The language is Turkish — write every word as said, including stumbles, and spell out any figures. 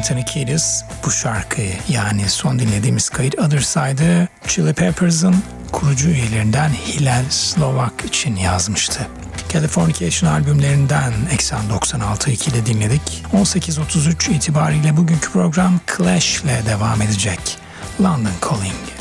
Anthony Kiedis bu şarkıyı, yani son dinlediğimiz kayıt Other Side'ı Chili Peppers'ın kurucu üyelerinden Hillel Slovak için yazmıştı. Californication albümlerinden Eksen doksan altı ikide dinledik. on sekiz otuz üç itibariyle bugünkü program Clash ile devam edecek. London Calling.